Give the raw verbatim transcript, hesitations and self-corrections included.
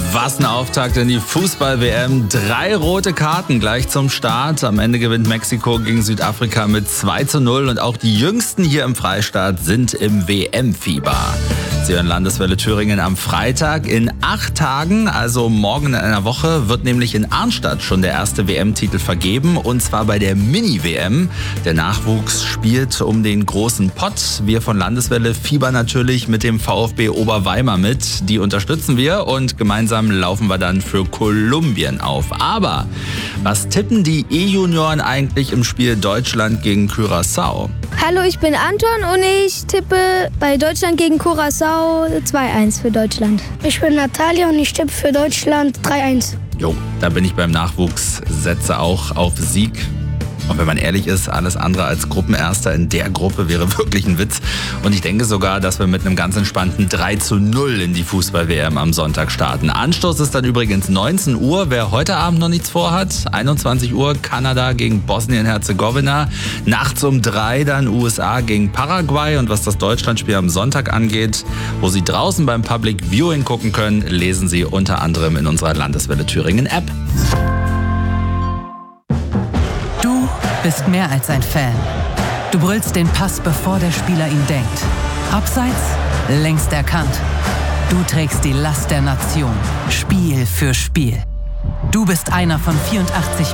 Was ein Auftakt in die Fußball-W M. Drei rote Karten gleich zum Start. Am Ende gewinnt Mexiko gegen Südafrika mit zwei zu null. Und auch die Jüngsten hier im Freistaat sind im W M-Fieber. Sie hören Landeswelle Thüringen am Freitag. In acht Tagen, also morgen in einer Woche, wird nämlich in Arnstadt schon der erste W M-Titel vergeben. Und zwar bei der Mini-W M. Der Nachwuchs spielt um den großen Pott. Wir von Landeswelle fiebern natürlich mit dem VfB Oberweimar mit. Die unterstützen wir und gemeinsam laufen wir dann für Kolumbien auf. Aber was tippen die E-Junioren eigentlich im Spiel Deutschland gegen Curaçao? Hallo, ich bin Anton und ich tippe bei Deutschland gegen Curaçao zwei eins für Deutschland. Ich bin Natalia und ich tippe für Deutschland drei eins. Jo, da bin ich beim Nachwuchs, setze auch auf Sieg. Und wenn man ehrlich ist, alles andere als Gruppenerster in der Gruppe wäre wirklich ein Witz. Und ich denke sogar, dass wir mit einem ganz entspannten drei zu null in die Fußball-W M am Sonntag starten. Anstoß ist dann übrigens neunzehn Uhr. Wer heute Abend noch nichts vorhat, einundzwanzig Uhr Kanada gegen Bosnien-Herzegowina. Nachts um drei dann U S A gegen Paraguay. Und was das Deutschlandspiel am Sonntag angeht, wo Sie draußen beim Public Viewing gucken können, lesen Sie unter anderem in unserer Landeswelle Thüringen App. Bist mehr als ein Fan. Du brüllst den Pass, bevor der Spieler ihn denkt. Abseits? Längst erkannt. Du trägst die Last der Nation. Spiel für Spiel. Du bist einer von vierundachtzig